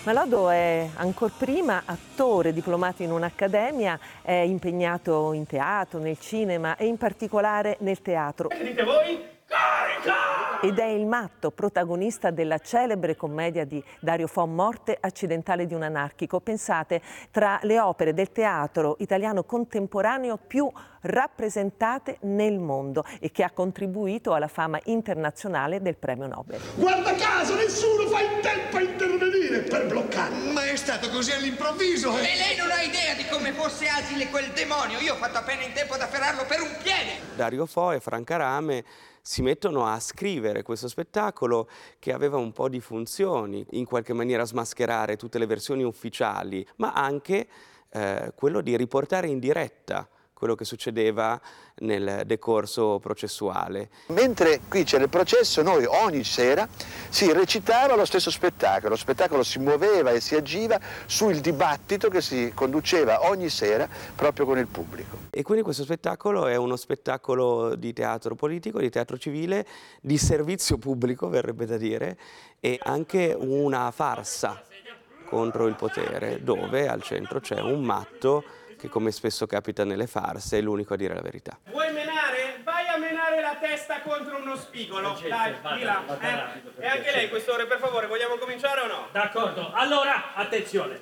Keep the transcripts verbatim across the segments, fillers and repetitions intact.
Ma Lodo è ancor prima attore, diplomato in un'accademia, è impegnato in teatro, nel cinema e in particolare nel teatro. Che dite voi? Carica! Ed è il matto protagonista della celebre commedia di Dario Fo, Morte accidentale di un anarchico. Pensate, tra le opere del teatro italiano contemporaneo più rappresentate nel mondo e che ha contribuito alla fama internazionale del premio Nobel. Guarda caso, nessuno fa in tempo a intervenire per bloccarlo. Ma è stato così all'improvviso. E lei non ha idea di come fosse agile quel demonio. Io ho fatto appena in tempo ad afferrarlo per un piede. Dario Fo e Franca Rame si mettono a scrivere questo spettacolo che aveva un po' di funzioni, in qualche maniera smascherare tutte le versioni ufficiali, ma anche eh, quello di riportare in diretta quello che succedeva nel decorso processuale. Mentre qui c'era il processo, noi ogni sera si recitava lo stesso spettacolo, lo spettacolo si muoveva e si agiva sul dibattito che si conduceva ogni sera proprio con il pubblico. E quindi questo spettacolo è uno spettacolo di teatro politico, di teatro civile, di servizio pubblico, verrebbe da dire, e anche una farsa contro il potere, dove al centro c'è un matto che, come spesso capita nelle farse, è l'unico a dire la verità. Vuoi menare? Vai a menare la testa contro uno spigolo. Dai, di là. Eh? E anche lei, quest'ore, per favore, vogliamo cominciare o no? D'accordo, allora, attenzione.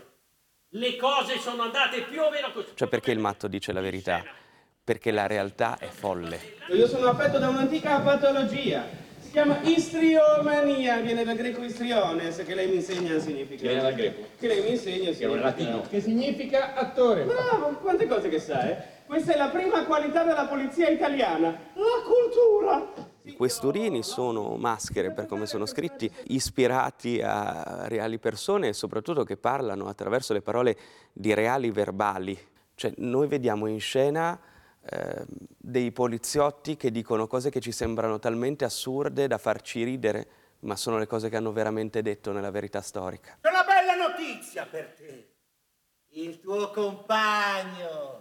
Le cose sono andate più o meno così. Cioè, perché il matto dice la verità? Perché la realtà è folle. Io sono affetto da un'antica patologia. Si chiama istriomania, viene dal greco istriones, che lei mi insegna significa. Viene dal greco. Che lei mi insegna Che è un latino. Che significa attore. Bravo, quante cose che sai. Questa è la prima qualità della polizia italiana, la cultura. I questurini sono maschere, per come sono scritti, ispirati a reali persone e soprattutto che parlano attraverso le parole di reali verbali. Cioè, noi vediamo in scena eh, dei poliziotti che dicono cose che ci sembrano talmente assurde da farci ridere, ma sono le cose che hanno veramente detto nella verità storica. C'è una bella notizia per te. Il tuo compagno,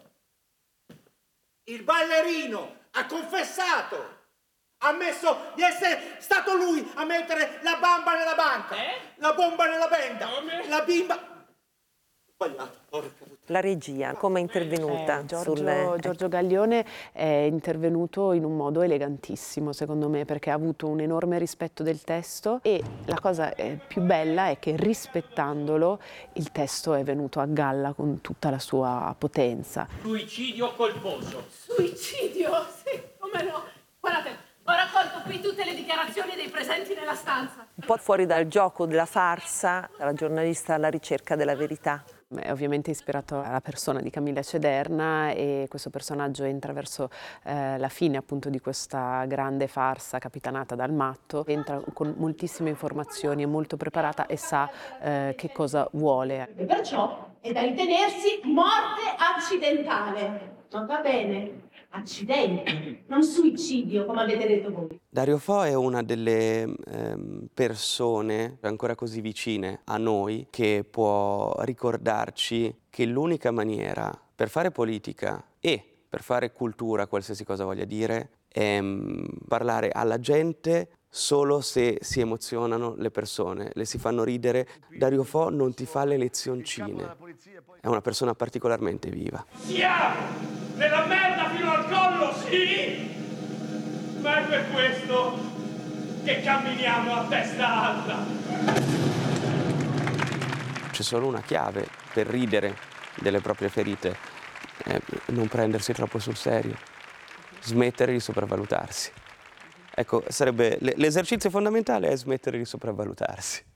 il ballerino, ha confessato. Ha ammesso di essere stato lui a mettere la bamba nella banca, eh? la bomba nella benda, Come? la bimba... Sbagliato, porca puttana. La regia, come è intervenuta? Eh, Giorgio, sulle... Giorgio Gaglione è intervenuto in un modo elegantissimo, secondo me, perché ha avuto un enorme rispetto del testo e la cosa più bella è che, rispettandolo, il testo è venuto a galla con tutta la sua potenza. Suicidio colposo. Suicidio? Sì, come no? Guardate, ho raccolto qui tutte le dichiarazioni dei presenti nella stanza. Un po' fuori dal gioco della farsa, la giornalista alla ricerca della verità. È ovviamente ispirato alla persona di Camilla Cederna e questo personaggio entra verso eh, la fine appunto di questa grande farsa capitanata dal matto, entra con moltissime informazioni, è molto preparata e sa eh, che cosa vuole. E perciò è da ritenersi morte accidentale. Non va bene? Accidente, non suicidio, come avete detto voi. Dario Fo è una delle ehm, persone ancora così vicine a noi che può ricordarci che l'unica maniera per fare politica e per fare cultura, qualsiasi cosa voglia dire, è mh, parlare alla gente solo se si emozionano le persone, le si fanno ridere. Dario Fo non ti fa le lezioncine, è una persona particolarmente viva. Siamo nella merda fino al collo, sì! Ma è per questo che camminiamo a testa alta. C'è solo una chiave per ridere delle proprie ferite, eh, non prendersi troppo sul serio, smettere di sopravvalutarsi. Ecco, sarebbe l'esercizio fondamentale è smettere di sopravvalutarsi.